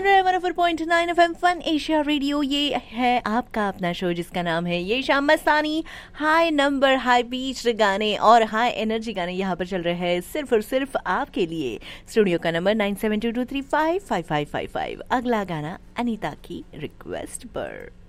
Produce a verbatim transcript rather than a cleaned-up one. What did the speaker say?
रहे हैं one O four point nine F M fun Asia radio. ये है आपका अपना शो जिसका नाम है ये शाम मस्तानी। हाई नंबर, हाई बीच गाने और हाई एनर्जी गाने यहाँ पर चल रहे हैं सिर्फ और सिर्फ आपके लिए। स्टूडियो का number nine seven to to three five five five five five. अगला गाना अनीता की रिक्वेस्ट पर।